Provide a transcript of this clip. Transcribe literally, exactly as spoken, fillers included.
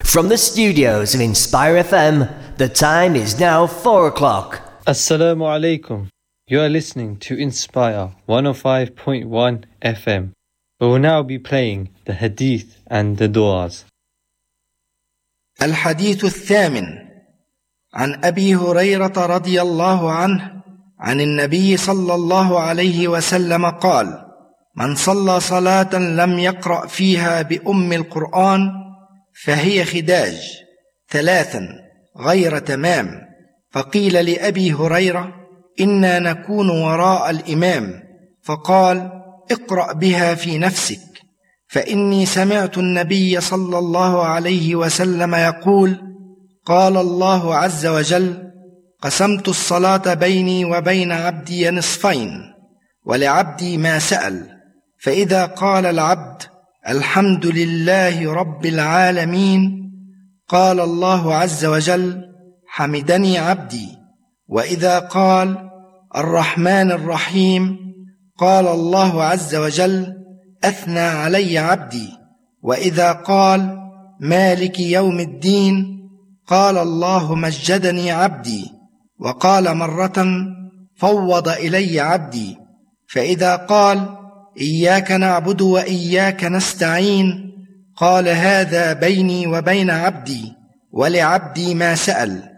From the studios of Inspire F M, the time is now four o'clock. Assalamu alaikum. You are listening to Inspire one oh five point one F M. We will now be playing the Hadith and the Du'as. الحديث الثامن عن أبي هريرة رضي الله عنه عن النبي صلى الله عليه وسلم قال: من صلى صلاة لم يقرأ فيها بأم القرآن فهي خداج ثلاثا غير تمام. فقيل لأبي هريرة: إنا نكون وراء الإمام، فقال: اقرأ بها في نفسك، فإني سمعت النبي صلى الله عليه وسلم يقول: قال الله عز وجل: قسمت الصلاة بيني وبين عبدي نصفين، ولعبدي ما سأل، فإذا قال العبد: الحمد لله رب العالمين، قال الله عز وجل: حمدني عبدي. وإذا قال: الرحمن الرحيم، قال الله عز وجل: أثنى علي عبدي. وإذا قال: مالك يوم الدين، قال الله: مجدني عبدي. وقال مرة: فوض إلي عبدي. فإذا قال: إياك نعبد وإياك نستعين، قال: هذا بيني وبين عبدي، ولعبدي ما سأل.